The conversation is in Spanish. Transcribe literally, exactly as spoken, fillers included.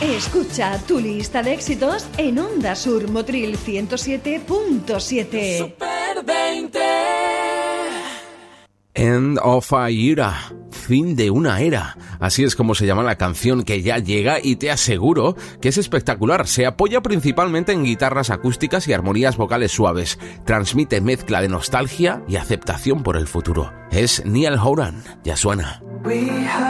Escucha tu lista de éxitos en Onda Sur Motril ciento siete punto siete. Super veinte. End of a Era, fin de una era. Así es como se llama la canción que ya llega y te aseguro que es espectacular. Se apoya principalmente en guitarras acústicas y armonías vocales suaves. Transmite mezcla de nostalgia y aceptación por el futuro. Es Niall Horan, ya suena.